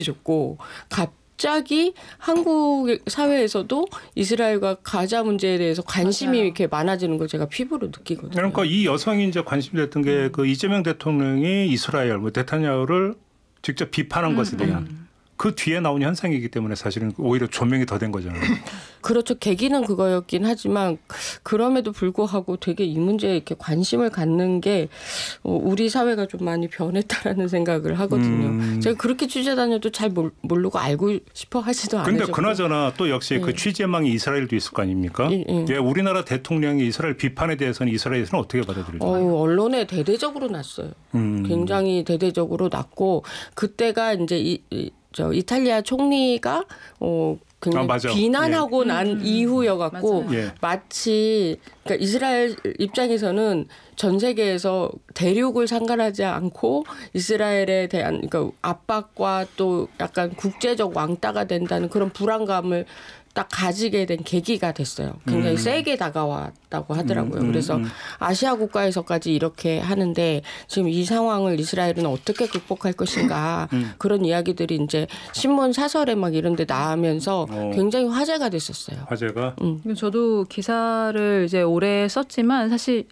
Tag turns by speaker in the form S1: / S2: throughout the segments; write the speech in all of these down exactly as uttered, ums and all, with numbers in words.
S1: 줬고 갑자기 한국 사회에서도 이스라엘과 가자 문제에 대해서 관심이
S2: 맞아요.
S1: 이렇게 많아지는 걸 제가 피부로 느끼거든요.
S3: 그러니까 이 여성이 이제 관심됐던 게 그 이재명 대통령이 이스라엘, 뭐 네타냐후를 직접 비판한
S2: 음,
S3: 것에 대한
S2: 음.
S3: 그 뒤에 나온 현상이기 때문에 사실은 오히려 조명이 더 된 거잖아요.
S1: 그렇죠. 계기는 그거였긴 하지만 그럼에도 불구하고 되게 이 문제에 이렇게 관심을 갖는 게 우리 사회가 좀 많이 변했다라는 생각을 하거든요.
S3: 음.
S1: 제가 그렇게 취재 다녀도 잘 모르고 알고 싶어 하지도 않아요.
S3: 그런데 그나저나 또 역시
S1: 예.
S3: 그 취재망이 이스라엘도 있을 거 아닙니까?
S1: 예, 예.
S3: 예, 우리나라 대통령이 이스라엘 비판에 대해서는 이스라엘에서는 어떻게 받아들이죠?
S1: 어, 언론에 대대적으로 났어요.
S3: 음.
S1: 굉장히 대대적으로 났고 그때가 이제 이, 이, 저 이탈리아 총리가 어 굉장히
S3: 아, 맞아.
S1: 비난하고
S3: 예.
S1: 난
S2: 음,
S1: 이후여갖고
S2: 맞아요.
S3: 예.
S1: 마치 그러니까 이스라엘 입장에서는 전 세계에서 대륙을 상관하지 않고 이스라엘에 대한 그러니까 압박과 또 약간 국제적 왕따가 된다는 그런 불안감을 딱 가지게 된 계기가 됐어요. 굉장히
S3: 음.
S1: 세게 다가왔다고 하더라고요.
S3: 음, 음,
S1: 그래서
S3: 음.
S1: 아시아 국가에서까지 이렇게 하는데 지금 이 상황을 이스라엘은 어떻게 극복할 것인가
S3: 음.
S1: 그런 이야기들이 이제 신문 사설에 막 이런 데 나오면서
S3: 어.
S1: 굉장히 화제가 됐었어요.
S3: 화제가
S2: 저도 기사를 이제 오래 썼지만 사실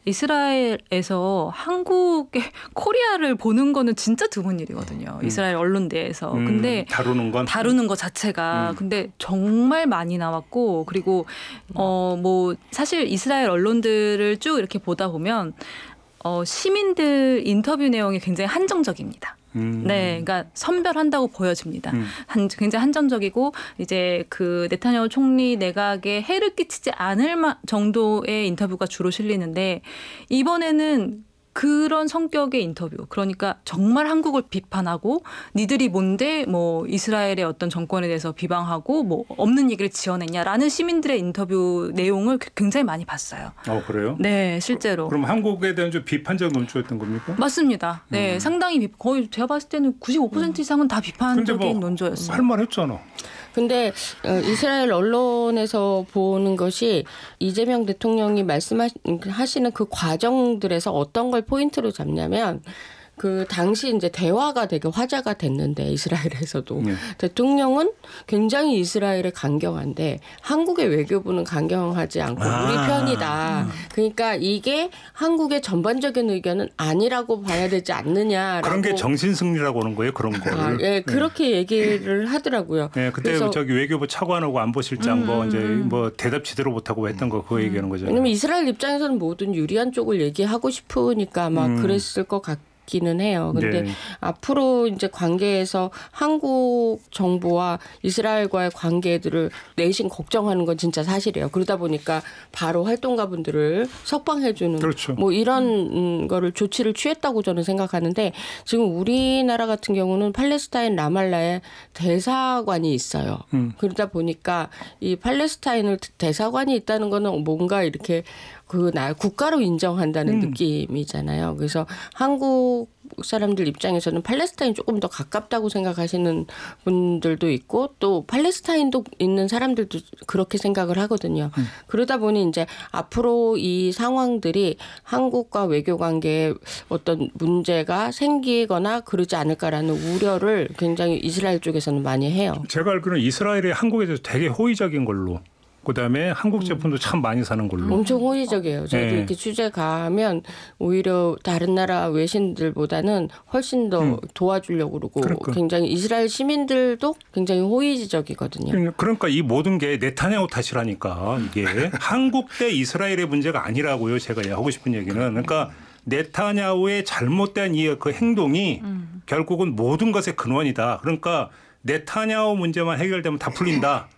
S2: 이스라엘에서 한국의 코리아를 보는 거는 진짜 드문 일이거든요.
S3: 음.
S2: 이스라엘 언론대에서.
S3: 음,
S2: 근데
S3: 다루는 건
S2: 다루는 것 자체가
S3: 음.
S2: 근데 정말 많이 나왔고 그리고 어 뭐 사실 이스라엘 언론들을 쭉 이렇게 보다 보면 어 시민들 인터뷰 내용이 굉장히 한정적입니다.
S3: 음.
S2: 네, 그러니까 선별한다고 보여집니다.
S3: 음.
S2: 한, 굉장히 한정적이고 이제 그 네타냐후 총리 내각에 해를 끼치지 않을 마, 정도의 인터뷰가 주로 실리는데 이번에는 그런 성격의 인터뷰. 그러니까 정말 한국을 비판하고 니들이 뭔데 뭐 이스라엘의 어떤 정권에 대해서 비방하고 뭐 없는 얘기를 지어냈냐라는 시민들의 인터뷰 내용을 굉장히 많이 봤어요.
S3: 어 그래요?
S2: 네, 실제로.
S3: 그럼 한국에 대한 좀 비판적 논조였던 겁니까?
S2: 맞습니다. 네,
S3: 음.
S2: 상당히 비, 거의 제가 봤을 때는 구십오 퍼센트 이상은 다 비판적인
S3: 근데 뭐
S2: 논조였어요.
S3: 할 말 했잖아.
S1: 근데 이스라엘 언론에서 보는 것이 이재명 대통령이 말씀하시는 그 과정들에서 어떤 걸 포인트로 잡냐면 그 당시 이제 대화가 되게 화제가 됐는데 이스라엘에서도
S3: 네.
S1: 대통령은 굉장히 이스라엘에 강경한데 한국의 외교부는 강경하지 않고
S3: 아.
S1: 우리 편이다. 그러니까 이게 한국의 전반적인 의견은 아니라고 봐야 되지 않느냐라고.
S3: 그런 게 정신승리라고 하는 거예요. 그런 거를.
S1: 아, 예, 그렇게 얘기를 하더라고요.
S3: 네, 그때
S1: 그래서
S3: 저기 외교부 차관하고 안보실장
S2: 음,
S3: 뭐
S2: 음,
S3: 이제
S2: 음.
S3: 뭐 대답 제대로 못하고 했던 거 그거 얘기하는 거죠.
S1: 왜냐면 이스라엘 입장에서는 모든 유리한 쪽을 얘기하고 싶으니까 막
S3: 음.
S1: 그랬을 것 같기는 해요. 근데
S3: 네.
S1: 앞으로 이제 관계에서 한국 정부와 이스라엘과의 관계들을 내심 걱정하는 건 진짜 사실이에요. 그러다 보니까 바로 활동가분들을 석방해주는
S3: 그렇죠.
S1: 뭐 이런 거를 조치를 취했다고 저는 생각하는데 지금 우리나라 같은 경우는 팔레스타인 라말라에 대사관이 있어요.
S3: 음.
S1: 그러다 보니까 이 팔레스타인을 대사관이 있다는 거는 뭔가 이렇게 그 나 국가로 인정한다는
S3: 음.
S1: 느낌이잖아요. 그래서 한국 사람들 입장에서는 팔레스타인 조금 더 가깝다고 생각하시는 분들도 있고 또 팔레스타인도 있는 사람들도 그렇게 생각을 하거든요.
S3: 음.
S1: 그러다 보니 이제 앞으로 이 상황들이 한국과 외교 관계에 어떤 문제가 생기거나 그러지 않을까라는 우려를 굉장히 이스라엘 쪽에서는 많이 해요.
S3: 제가 알기로는 이스라엘이 한국에 대해서 되게 호의적인 걸로. 그다음에 한국 제품도 참 많이 사는 걸로.
S1: 엄청 호의적이에요. 저도
S3: 네.
S1: 이렇게 취재 가면 오히려 다른 나라 외신들보다는 훨씬 더
S3: 음.
S1: 도와주려고 그러고
S3: 그러니까.
S1: 굉장히 이스라엘 시민들도 굉장히 호의적이거든요.
S3: 그러니까 이 모든 게 네타냐후 탓이라니까 이게 한국 대 이스라엘의 문제가 아니라고요. 제가 하고 싶은 얘기는 그러니까 네타냐후의 잘못된 이 그 행동이
S2: 음.
S3: 결국은 모든 것의 근원이다. 그러니까 네타냐후 문제만 해결되면 다 풀린다.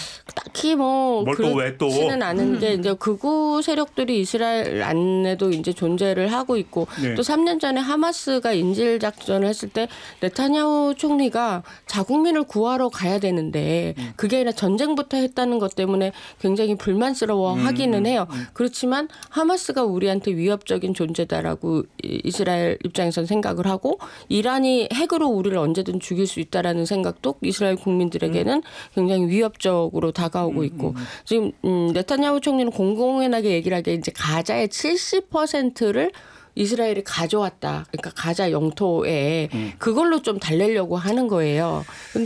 S1: 딱히 뭐
S3: 뭘또 왜 또?
S1: 그렇지는 않은 게 이제 극우 세력들이 이스라엘 안에도 이제 존재를 하고 있고
S3: 네.
S1: 또 삼 년 전에 하마스가 인질 작전을 했을 때 네타냐후 총리가 자국민을 구하러 가야 되는데
S3: 음.
S1: 그게 아니라 전쟁부터 했다는 것 때문에 굉장히 불만스러워
S3: 음,
S1: 하기는
S3: 음,
S1: 해요.
S3: 음.
S1: 그렇지만 하마스가 우리한테 위협적인 존재다라고 이스라엘 입장에서는 생각을 하고 이란이 핵으로 우리를 언제든 죽일 수 있다라는 생각도 이스라엘 국민들에게는 굉장히 위협적으로 다가오고 있고 지금 음, 네타냐후 총리는 공공연하게 얘기를 하기에 이제 가자의 칠십 퍼센트를 이스라엘이 가져왔다. 그러니까 가자 영토에
S3: 음.
S1: 그걸로 좀 달래려고 하는 거예요.